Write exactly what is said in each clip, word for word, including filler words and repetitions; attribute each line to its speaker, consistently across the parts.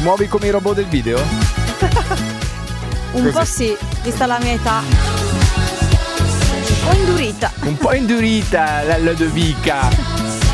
Speaker 1: muovi come i robot del video?
Speaker 2: Un Così. po' sì, vista la mia età. Un po' indurita.
Speaker 1: Un po' indurita la Lodovica.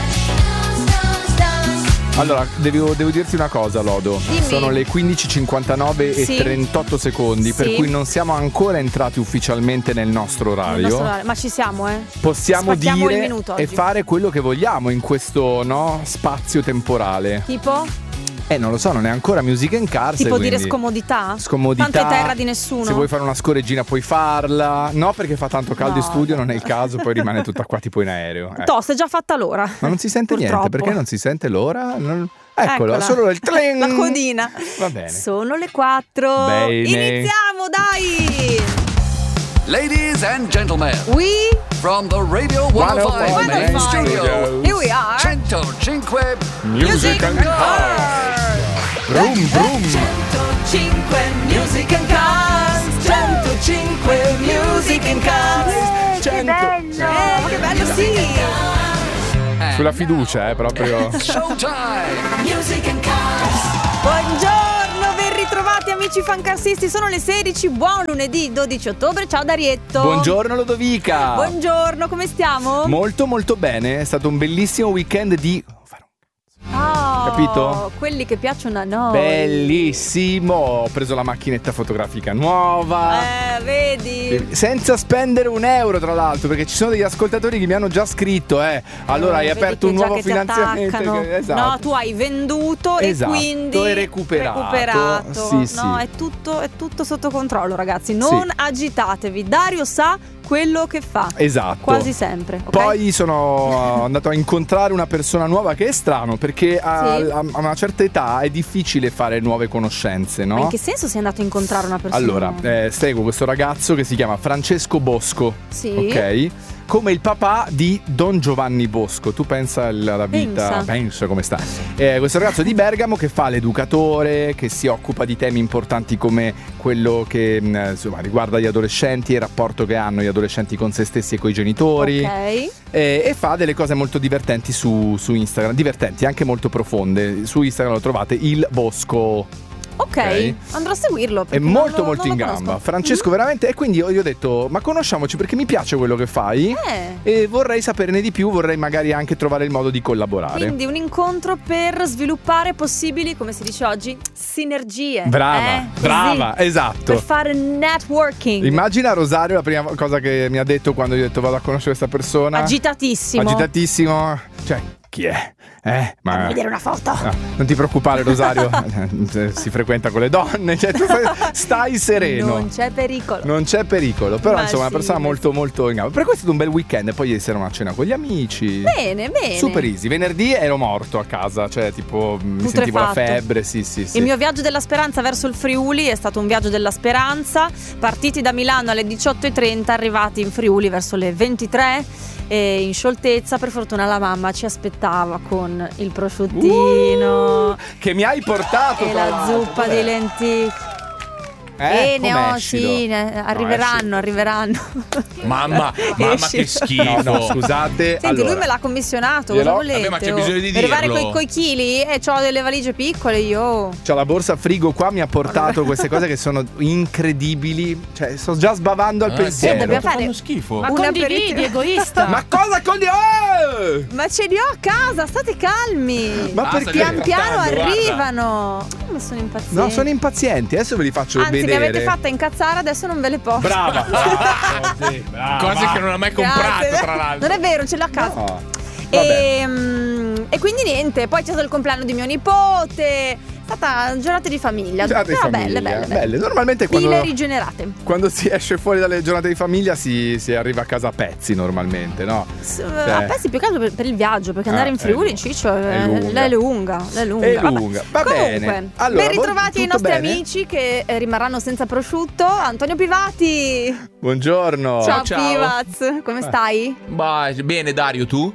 Speaker 1: Allora, devo, devo dirti una cosa, Lodo.
Speaker 2: Dimmi.
Speaker 1: Sono le quindici e cinquantanove
Speaker 2: sì.
Speaker 1: e trentotto secondi, sì. per cui non siamo ancora entrati ufficialmente nel nostro orario.
Speaker 2: Nel nostro orario. Ma ci siamo, eh?
Speaker 1: Possiamo
Speaker 2: Spacchiamo
Speaker 1: dire
Speaker 2: il minuto
Speaker 1: e
Speaker 2: oggi.
Speaker 1: fare quello che vogliamo in questo, no, spazio temporale.
Speaker 2: Tipo?
Speaker 1: Eh, non lo so, non è ancora Music and Cars.
Speaker 2: Tipo
Speaker 1: quindi...
Speaker 2: dire scomodità?
Speaker 1: Scomodità.
Speaker 2: Tanto è terra di nessuno.
Speaker 1: Se vuoi fare una scoreggina puoi farla. No, perché fa tanto caldo
Speaker 2: no.
Speaker 1: in studio, non è il caso, poi rimane tutta qua tipo in aereo. Eh.
Speaker 2: Toh, si è già fatta l'ora.
Speaker 1: Ma non si sente
Speaker 2: Purtroppo.
Speaker 1: niente, perché non si sente l'ora? Non... Eccola,
Speaker 2: Eccola,
Speaker 1: solo il tling.
Speaker 2: La codina.
Speaker 1: Va bene.
Speaker 2: Sono le quattro.
Speaker 1: Bene.
Speaker 2: Iniziamo, dai.
Speaker 3: Ladies and gentlemen,
Speaker 2: we
Speaker 3: from the Radio centocinque main studio,
Speaker 2: here we are.
Speaker 3: centocinque
Speaker 2: Music and Cars.
Speaker 1: Brum brum.
Speaker 2: centocinque Music and Cars. centocinque Music and Cars.
Speaker 1: Che
Speaker 2: bello. Eh, che bello, sì.
Speaker 1: Sulla fiducia, eh, proprio.
Speaker 3: Showtime.
Speaker 2: Music and Cars. Buongiorno, ben ritrovati amici fancarsisti. Sono le sedici, buon lunedì dodici ottobre. Ciao Darietto.
Speaker 1: Buongiorno Lodovica.
Speaker 2: Buongiorno, come stiamo?
Speaker 1: Molto molto bene, è stato un bellissimo weekend di...
Speaker 2: Oh,
Speaker 1: capito?
Speaker 2: Quelli che piacciono a noi.
Speaker 1: Bellissimo. Ho preso la macchinetta fotografica nuova.
Speaker 2: Eh, vedi?
Speaker 1: Senza spendere un euro, tra l'altro, perché ci sono degli ascoltatori che mi hanno già scritto, eh. Allora
Speaker 2: eh,
Speaker 1: hai aperto un nuovo finanziamento.
Speaker 2: Che, esatto. No, tu hai venduto
Speaker 1: esatto.
Speaker 2: e quindi
Speaker 1: e recuperato.
Speaker 2: recuperato.
Speaker 1: Sì,
Speaker 2: no,
Speaker 1: sì.
Speaker 2: è tutto, è tutto sotto controllo, ragazzi. Non
Speaker 1: sì.
Speaker 2: agitatevi. Dario sa quello che fa.
Speaker 1: Esatto.
Speaker 2: Quasi sempre. Okay?
Speaker 1: Poi sono andato a incontrare una persona nuova, che è strano, perché a,
Speaker 2: sì.
Speaker 1: a, a una certa età è difficile fare nuove conoscenze, no?
Speaker 2: Ma in che senso sei andato a incontrare una persona?
Speaker 1: Allora, eh, seguo questo ragazzo che si chiama Francesco Bosco.
Speaker 2: Sì.
Speaker 1: Ok? Come il papà di Don Giovanni Bosco. Tu pensa alla vita,
Speaker 2: pensa,
Speaker 1: pensa come sta. Eh, questo ragazzo di Bergamo che fa l'educatore, che si occupa di temi importanti come quello che mh, insomma, riguarda gli adolescenti e il rapporto che hanno gli adolescenti con se stessi e coi genitori.
Speaker 2: Ok.
Speaker 1: Eh, e fa delle cose molto divertenti su, su Instagram, divertenti, anche molto profonde. Su Instagram lo trovate il Bosco.
Speaker 2: Ok,
Speaker 1: okay.
Speaker 2: Andrò a seguirlo.
Speaker 1: È molto
Speaker 2: non lo,
Speaker 1: molto
Speaker 2: non
Speaker 1: in
Speaker 2: lo
Speaker 1: gamba.
Speaker 2: conosco.
Speaker 1: Francesco
Speaker 2: mm-hmm.
Speaker 1: veramente. E quindi io, io ho detto, ma conosciamoci perché mi piace quello che fai
Speaker 2: eh.
Speaker 1: e vorrei saperne di più, vorrei magari anche trovare il modo di collaborare.
Speaker 2: Quindi un incontro per sviluppare possibili, come si dice oggi, sinergie.
Speaker 1: Brava,
Speaker 2: eh?
Speaker 1: brava,
Speaker 2: Così,
Speaker 1: esatto.
Speaker 2: per fare networking.
Speaker 1: Immagina Rosario la prima cosa che mi ha detto quando gli ho detto vado a conoscere questa persona.
Speaker 2: Agitatissimo.
Speaker 1: Agitatissimo. Cioè, chi è? Eh, ma
Speaker 2: fammi vedere una foto.
Speaker 1: No, non ti preoccupare Rosario, si frequenta con le donne, cioè tu stai sereno.
Speaker 2: Non c'è pericolo.
Speaker 1: Non c'è pericolo, però
Speaker 2: ma
Speaker 1: insomma
Speaker 2: sì,
Speaker 1: una persona molto
Speaker 2: sì.
Speaker 1: molto in gamba. Per questo è stato un bel weekend e poi ieri sera una cena con gli amici.
Speaker 2: Bene, bene.
Speaker 1: Super easy. Venerdì ero morto a casa, cioè tipo mi sentivo la febbre, sì, sì, sì.
Speaker 2: Il mio viaggio della speranza verso il Friuli è stato un viaggio della speranza. Partiti da Milano alle diciotto e trenta, arrivati in Friuli verso le ventitré. E in scioltezza, per fortuna la mamma ci aspettava con il prosciuttino
Speaker 1: uh, che mi hai portato
Speaker 2: e la zuppa di lenticchie.
Speaker 1: Eh,
Speaker 2: eh ne ho, sì, ne, arriveranno, no, arriveranno.
Speaker 4: Mamma, mamma che schifo.
Speaker 1: No, no, scusate.
Speaker 2: Senti,
Speaker 1: allora,
Speaker 2: lui me l'ha commissionato,
Speaker 1: glielo...
Speaker 2: cosa volete?
Speaker 4: Vabbè, ma c'è bisogno di
Speaker 2: per arrivare
Speaker 4: dirlo.
Speaker 2: coi, coi chili e ho delle valigie piccole io.
Speaker 1: C'ho la borsa frigo qua, mi ha portato queste cose che sono incredibili. Cioè, sto già sbavando al
Speaker 4: ah,
Speaker 1: pensiero.
Speaker 2: Sì, dobbiamo fare
Speaker 4: schifo.
Speaker 5: Ma
Speaker 2: una
Speaker 5: condividi,
Speaker 2: per...
Speaker 5: egoista.
Speaker 1: Ma cosa con oh!
Speaker 2: Ma ce li ho a casa, state calmi.
Speaker 1: Ma
Speaker 4: Basta,
Speaker 1: perché?
Speaker 2: Pian piano
Speaker 4: guarda.
Speaker 2: arrivano. Ma sono impazienti.
Speaker 1: No, sono impazienti, adesso ve li faccio
Speaker 2: Anzi,
Speaker 1: vedere.
Speaker 2: mi avete fatta incazzare, adesso non ve le posso.
Speaker 1: Brava. Brava, sì, brava.
Speaker 4: Cose che non ha mai comprato,
Speaker 2: Grazie.
Speaker 4: tra l'altro.
Speaker 2: Non è vero, ce l'ho a casa.
Speaker 1: No.
Speaker 2: E, mm, e quindi niente, poi c'è stato il compleanno di mio nipote. È stata giornate di famiglia.
Speaker 1: Giornate di
Speaker 2: Però
Speaker 1: famiglia,
Speaker 2: belle, belle, belle.
Speaker 1: Normalmente quando,
Speaker 2: Pile rigenerate.
Speaker 1: quando si esce fuori dalle giornate di famiglia si, si arriva a casa a pezzi normalmente, no?
Speaker 2: S-
Speaker 1: Cioè-
Speaker 2: A pezzi più che altro per, per il viaggio, perché
Speaker 1: Ah,
Speaker 2: andare in
Speaker 1: è
Speaker 2: Friuli,
Speaker 1: lunga.
Speaker 2: Ciccio,
Speaker 1: È
Speaker 2: è,
Speaker 1: lunga.
Speaker 2: è lunga. È lunga.
Speaker 1: È
Speaker 2: Vabbè.
Speaker 1: lunga. Va
Speaker 2: Comunque,
Speaker 1: bene. Allora,
Speaker 2: ben ritrovati
Speaker 1: voi-
Speaker 2: ai
Speaker 1: tutto
Speaker 2: nostri
Speaker 1: bene?
Speaker 2: amici che eh, rimarranno senza prosciutto. Antonio Pivati.
Speaker 1: Buongiorno.
Speaker 2: Ciao,
Speaker 4: ciao.
Speaker 2: Pivaz, come stai?
Speaker 4: Bah, bene Dario, tu?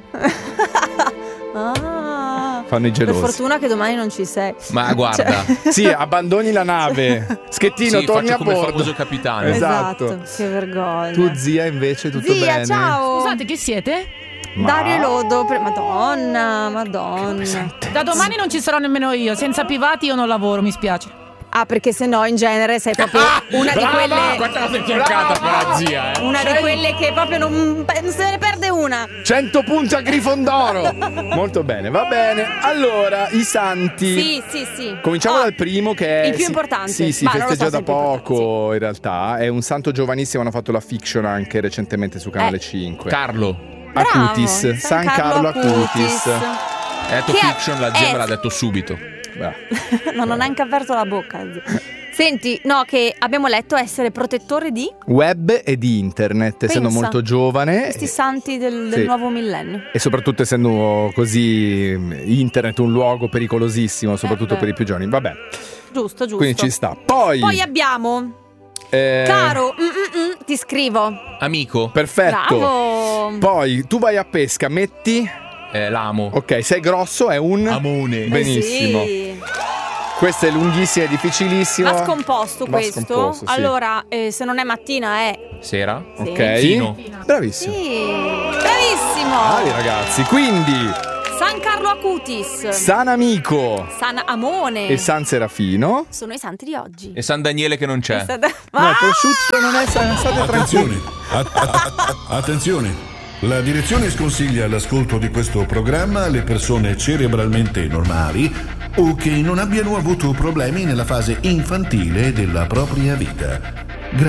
Speaker 2: Ah,
Speaker 1: Fanno i gelosi.
Speaker 2: per fortuna che domani non ci sei.
Speaker 4: Ma guarda.
Speaker 2: Cioè-
Speaker 1: Sì, abbandoni la nave. Schettino,
Speaker 4: Sì,
Speaker 1: torni
Speaker 4: faccio
Speaker 1: a
Speaker 4: come il
Speaker 1: bordo.
Speaker 4: famoso capitano.
Speaker 1: Esatto.
Speaker 2: Che vergogna.
Speaker 1: Tu zia invece tutto
Speaker 2: Zia,
Speaker 1: bene?
Speaker 2: ciao.
Speaker 5: Scusate, chi siete?
Speaker 1: Ma-
Speaker 2: Dario e Lodo, pre- madonna, madonna.
Speaker 5: Da domani non ci sarò nemmeno io. Senza Pivati io non lavoro, mi spiace.
Speaker 2: Ah, perché se no in genere sei proprio una di
Speaker 4: Brava!
Speaker 2: quelle.
Speaker 4: Quanta la sei fiancata con la zia, eh?
Speaker 2: Una di quelle che proprio non, non se ne perde una.
Speaker 1: cento punti a Grifondoro. Molto bene, va bene. Allora, i santi.
Speaker 2: Sì, sì, sì.
Speaker 1: Cominciamo
Speaker 2: Oh,
Speaker 1: dal primo che è
Speaker 2: il più
Speaker 1: sì,
Speaker 2: importante.
Speaker 1: Sì, si
Speaker 2: Ma non lo
Speaker 1: festeggia
Speaker 2: so se
Speaker 1: da
Speaker 2: è il più importante,
Speaker 1: poco in realtà. È un santo giovanissimo, hanno fatto la fiction anche recentemente su Canale
Speaker 2: Eh.
Speaker 1: cinque.
Speaker 4: Carlo.
Speaker 2: Bravo,
Speaker 1: Acutis, San Carlo Acutis.
Speaker 4: Hai detto
Speaker 2: Che è-
Speaker 4: fiction, la zia
Speaker 2: è-
Speaker 4: me l'ha detto subito.
Speaker 1: Beh.
Speaker 2: No, non ha neanche aperto la bocca. Senti, no, che abbiamo letto essere protettore di
Speaker 1: Web e di internet, essendo
Speaker 2: Pensa.
Speaker 1: molto giovane.
Speaker 2: questi santi del, del
Speaker 1: Sì.
Speaker 2: nuovo millennio.
Speaker 1: E soprattutto essendo così internet un luogo pericolosissimo, soprattutto
Speaker 2: beh.
Speaker 1: per i più giovani. Vabbè,
Speaker 2: Giusto, giusto.
Speaker 1: quindi ci sta. Poi,
Speaker 2: Poi abbiamo,
Speaker 1: eh,
Speaker 2: caro, mm, mm, mm, ti scrivo.
Speaker 4: Amico.
Speaker 1: perfetto.
Speaker 2: Bravo.
Speaker 1: Poi tu vai a pesca, metti.
Speaker 4: Eh, l'amo.
Speaker 1: Ok, sei grosso, è un.
Speaker 4: Amone.
Speaker 2: Eh
Speaker 1: Benissimo.
Speaker 2: sì.
Speaker 1: Questo è lunghissimo, è difficilissimo.
Speaker 2: Va scomposto
Speaker 1: Va
Speaker 2: questo.
Speaker 1: scomposto, sì.
Speaker 2: Allora, eh, se non è mattina è.
Speaker 4: Sera.
Speaker 2: Sì.
Speaker 1: Ok.
Speaker 4: Fino.
Speaker 1: Bravissimo.
Speaker 2: Sì. Bravissimo.
Speaker 1: Bravi ragazzi. Quindi,
Speaker 2: San Carlo Acutis.
Speaker 1: San Amico
Speaker 2: San Amone.
Speaker 1: e San Serafino.
Speaker 2: Sono i santi di oggi.
Speaker 4: E San Daniele che non c'è.
Speaker 1: No,
Speaker 2: Ah!
Speaker 1: il prosciutto non è. State tranquilli.
Speaker 6: Attenzione, a- a- a- attenzione. La direzione sconsiglia l'ascolto di questo programma alle persone cerebralmente normali o che non abbiano avuto problemi nella fase infantile della propria vita.